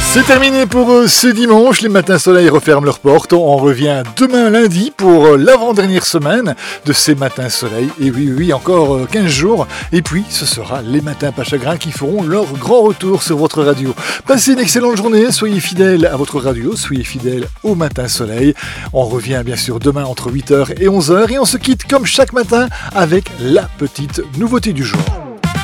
C'est terminé pour ce dimanche. Les Matins Soleil referment leurs portes. On revient demain lundi pour l'avant-dernière semaine de ces Matins Soleil. Et oui, encore 15 jours. Et puis, ce sera les Matins Pas Chagrin qui feront leur grand retour sur votre radio. Passez une excellente journée. Soyez fidèles à votre radio. Soyez fidèles au Matin Soleil. On revient bien sûr demain entre 8h et 11h. Et on se quitte comme chaque matin avec la petite nouveauté du jour.